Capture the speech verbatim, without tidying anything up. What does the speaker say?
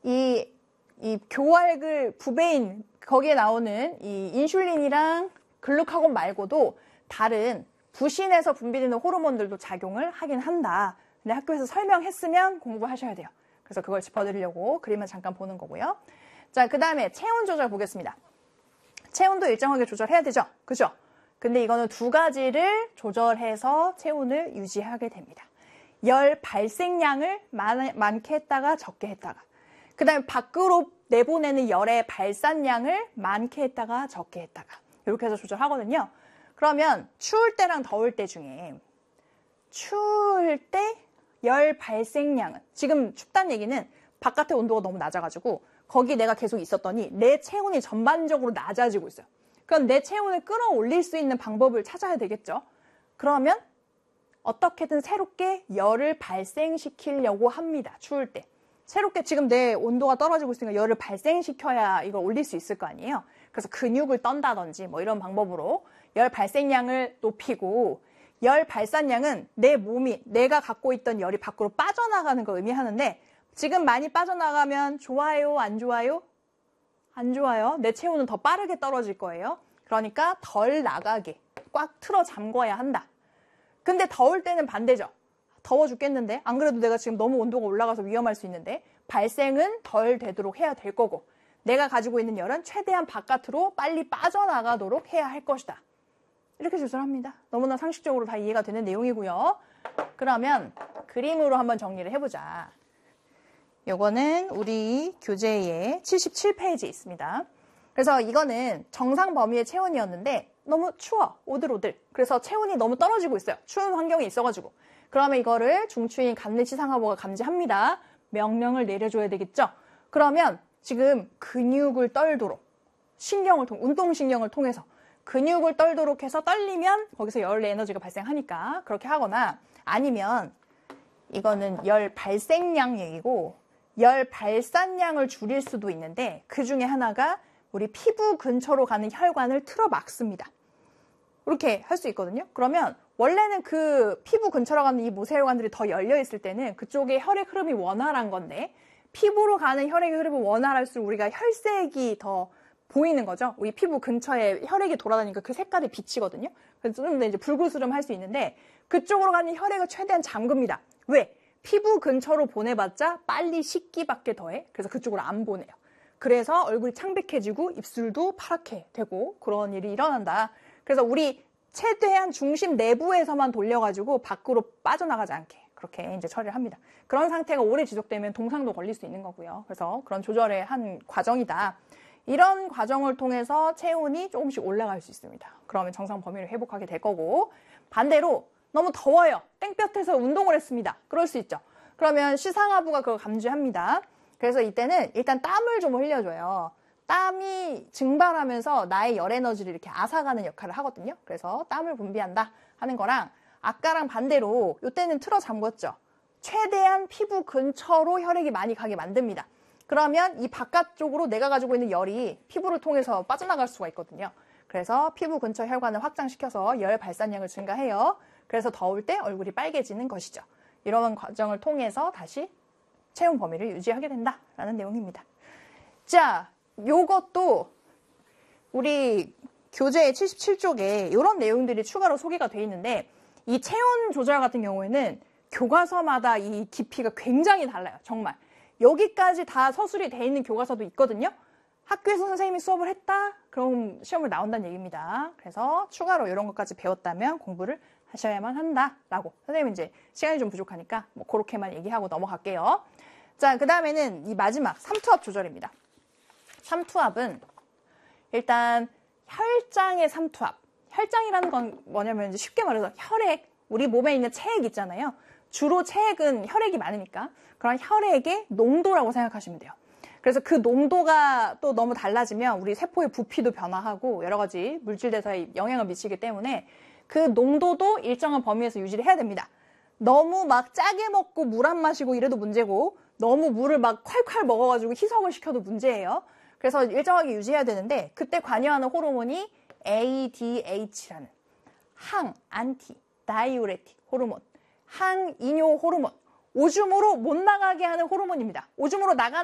이, 이 교활글 부베인 거기에 나오는 이 인슐린이랑 글루카곤 말고도 다른 부신에서 분비되는 호르몬들도 작용을 하긴 한다. 근데 학교에서 설명했으면 공부하셔야 돼요. 그래서 그걸 짚어드리려고 그림을 잠깐 보는 거고요. 자, 그 다음에 체온 조절 보겠습니다. 체온도 일정하게 조절해야 되죠. 그죠? 근데 이거는 두 가지를 조절해서 체온을 유지하게 됩니다. 열 발생량을 많, 많게 했다가 적게 했다가, 그 다음에 밖으로 내보내는 열의 발산량을 많게 했다가 적게 했다가, 이렇게 해서 조절하거든요. 그러면 추울 때랑 더울 때 중에 추울 때 열 발생량은, 지금 춥다는 얘기는 바깥의 온도가 너무 낮아가지고 거기 내가 계속 있었더니 내 체온이 전반적으로 낮아지고 있어요. 그럼 내 체온을 끌어올릴 수 있는 방법을 찾아야 되겠죠. 그러면 어떻게든 새롭게 열을 발생시키려고 합니다. 추울 때. 새롭게 지금 내 온도가 떨어지고 있으니까 열을 발생시켜야 이걸 올릴 수 있을 거 아니에요. 그래서 근육을 떤다든지 뭐 이런 방법으로 열 발생량을 높이고, 열 발산량은 내 몸이, 내가 갖고 있던 열이 밖으로 빠져나가는 걸 의미하는데, 지금 많이 빠져나가면 좋아요, 안 좋아요? 안 좋아요. 내 체온은 더 빠르게 떨어질 거예요. 그러니까 덜 나가게 꽉 틀어 잠궈야 한다. 근데 더울 때는 반대죠. 더워 죽겠는데, 안 그래도 내가 지금 너무 온도가 올라가서 위험할 수 있는데 발생은 덜 되도록 해야 될 거고, 내가 가지고 있는 열은 최대한 바깥으로 빨리 빠져나가도록 해야 할 것이다. 이렇게 조절합니다. 너무나 상식적으로 다 이해가 되는 내용이고요. 그러면 그림으로 한번 정리를 해보자. 요거는 우리 교재에 칠십칠 페이지에 있습니다. 그래서 이거는 정상 범위의 체온이었는데 너무 추워, 오들오들. 그래서 체온이 너무 떨어지고 있어요. 추운 환경에 있어가지고. 그러면 이거를 중추인 간내치상하부가 감지합니다. 명령을 내려줘야 되겠죠. 그러면 지금 근육을 떨도록, 신경을 통, 운동신경을 통해서 근육을 떨도록 해서 떨리면 거기서 열 에너지가 발생하니까 그렇게 하거나, 아니면 이거는 열 발생량 얘기고 열 발산량을 줄일 수도 있는데, 그 중에 하나가 우리 피부 근처로 가는 혈관을 틀어 막습니다. 이렇게 할 수 있거든요. 그러면 원래는 그 피부 근처로 가는 이 모세혈관들이 더 열려 있을 때는 그쪽에 혈액 흐름이 원활한 건데, 피부로 가는 혈액 흐름이 원활할수록 우리가 혈색이 더 보이는 거죠. 우리 피부 근처에 혈액이 돌아다니니까 그 색깔이 비치거든요. 그래서 좀 더 이제 불그스름 할 수 있는데, 그쪽으로 가는 혈액을 최대한 잠깁니다. 왜? 피부 근처로 보내봤자 빨리 식기밖에 더해. 그래서 그쪽으로 안 보내요. 그래서 얼굴이 창백해지고 입술도 파랗게 되고 그런 일이 일어난다. 그래서 우리 최대한 중심 내부에서만 돌려가지고 밖으로 빠져나가지 않게 그렇게 이제 처리를 합니다. 그런 상태가 오래 지속되면 동상도 걸릴 수 있는 거고요. 그래서 그런 조절의 한 과정이다. 이런 과정을 통해서 체온이 조금씩 올라갈 수 있습니다. 그러면 정상 범위를 회복하게 될 거고, 반대로 너무 더워요. 땡볕에서 운동을 했습니다. 그럴 수 있죠. 그러면 시상하부가 그걸 감지합니다. 그래서 이때는 일단 땀을 좀 흘려줘요. 땀이 증발하면서 나의 열 에너지를 이렇게 앗아가는 역할을 하거든요. 그래서 땀을 분비한다 하는 거랑, 아까랑 반대로 이때는 틀어 잠궜죠. 최대한 피부 근처로 혈액이 많이 가게 만듭니다. 그러면 이 바깥쪽으로 내가 가지고 있는 열이 피부를 통해서 빠져나갈 수가 있거든요. 그래서 피부 근처 혈관을 확장시켜서 열 발산량을 증가해요. 그래서 더울 때 얼굴이 빨개지는 것이죠. 이런 과정을 통해서 다시 체온 범위를 유지하게 된다라는 내용입니다. 자, 요것도 우리 교재 칠십칠 쪽에 이런 내용들이 추가로 소개가 돼 있는데, 이 체온 조절 같은 경우에는 교과서마다 이 깊이가 굉장히 달라요. 정말. 여기까지 다 서술이 돼 있는 교과서도 있거든요. 학교에서 선생님이 수업을 했다? 그럼 시험을 나온다는 얘기입니다. 그래서 추가로 이런 것까지 배웠다면 공부를 하셔야만 한다라고. 선생님은 이제 시간이 좀 부족하니까 뭐 그렇게만 얘기하고 넘어갈게요. 자, 그 다음에는 이 마지막 삼투압 조절입니다. 삼투압은 일단 혈장의 삼투압. 혈장이라는 건 뭐냐면 이제 쉽게 말해서 혈액, 우리 몸에 있는 체액 있잖아요. 주로 체액은 혈액이 많으니까 그런 혈액의 농도라고 생각하시면 돼요. 그래서 그 농도가 또 너무 달라지면 우리 세포의 부피도 변화하고 여러 가지 물질 대사에 영향을 미치기 때문에 그 농도도 일정한 범위에서 유지를 해야 됩니다. 너무 막 짜게 먹고 물 안 마시고 이래도 문제고, 너무 물을 막 콸콸 먹어가지고 희석을 시켜도 문제예요. 그래서 일정하게 유지해야 되는데, 그때 관여하는 호르몬이 에이디에이치라는 항, 안티, 다이우레틱 호르몬, 항이뇨 호르몬, 오줌으로 못 나가게 하는 호르몬입니다. 오줌으로 나가는